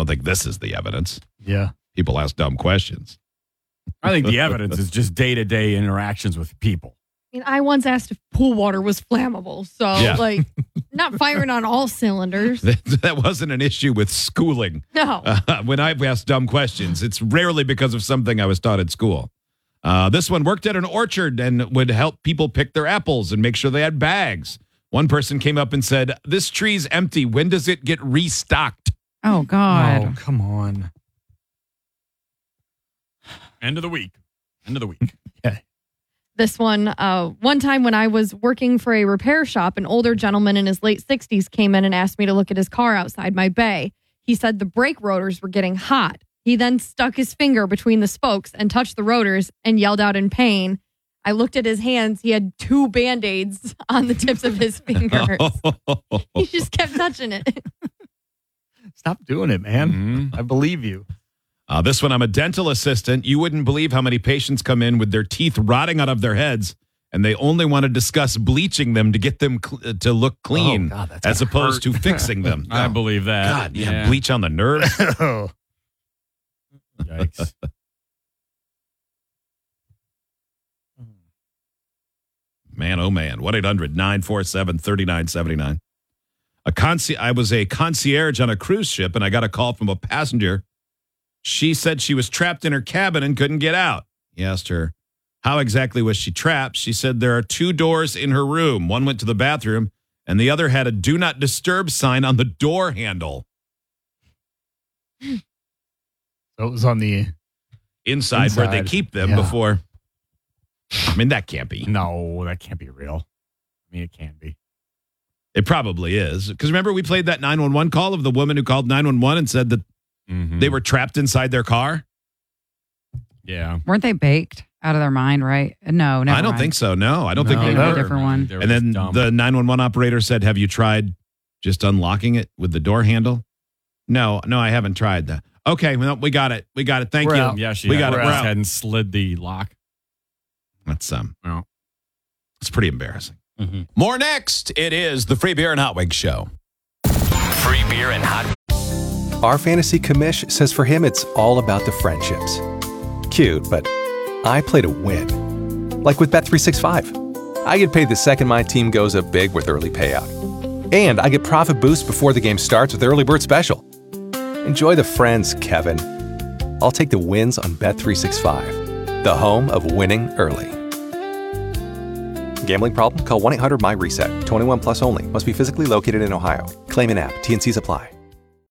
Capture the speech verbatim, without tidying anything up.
don't think this is the evidence. Yeah. People ask dumb questions. I think the evidence is just day-to-day interactions with people. I mean, I once asked if pool water was flammable, so Yeah. like not firing on all cylinders. That, that wasn't an issue with schooling. No. Uh, when I've asked dumb questions, it's rarely because of something I was taught at school. Uh, this one worked at an orchard and would help people pick their apples and make sure they had bags. One person came up and said, "This tree's empty. When does it get restocked?" Oh, God. Oh, come on. End of the week. End of the week. Yeah. This one, uh, one time when I was working for a repair shop, an older gentleman in his late sixties came in and asked me to look at his car outside my bay. He said the brake rotors were getting hot. He then stuck his finger between the spokes and touched the rotors and yelled out in pain. I looked at his hands. He had two Band-Aids on the tips of his fingers. He just kept touching it. Stop doing it, man. Mm-hmm. I believe you. Uh, this one, I'm a dental assistant. You wouldn't believe how many patients come in with their teeth rotting out of their heads, and they only want to discuss bleaching them to get them cl- to look clean, Oh, God, that's as gonna opposed hurt. to fixing them. I Oh, believe that. God, yeah, bleach on the nerves. Oh. Yikes. Man, oh man. one eight hundred nine four seven three nine seven nine. A conci- I was a concierge on a cruise ship, and I got a call from a passenger. She said she was trapped in her cabin and couldn't get out. He asked her, how exactly was she trapped? She said there are two doors in her room. One went to the bathroom, and the other had a do not disturb sign on the door handle. So it was on the Inside, where they Inside, keep them yeah. before. I mean, that can't be. No, that can't be real. I mean, it can be. It probably is. Because remember, we played that nine one one call of the woman who called nine one one and said that Mm-hmm. they were trapped inside their car? Yeah. Weren't they baked out of their mind, right? No, never I don't mind. think so. No, I don't think No, they Maybe a were. different one. They were And then just dumb. the nine one one operator said, have you tried just unlocking it with the door handle? No, no, I haven't tried that. Okay, well, we got it. We got it. Thank We're you. out. Yeah, she we had, got it. We're We're out. out. Hadn't slid the lock. That's um, No. it's pretty embarrassing. Mm-hmm. More next. It is the Free Beer and Hot Wings Show. Free beer and hot. Our fantasy commish says for him it's all about the friendships. Cute, but I play to win. Like with Bet three sixty-five. I get paid the second my team goes up big with early payout. And I get profit boost before the game starts with Early Bird Special. Enjoy the friends, Kevin. I'll take the wins on Bet three sixty-five, the home of winning early. Gambling problem? Call one eight hundred M Y RESET. twenty-one plus only. Must be physically located in Ohio. Claim in app. T N Cs apply.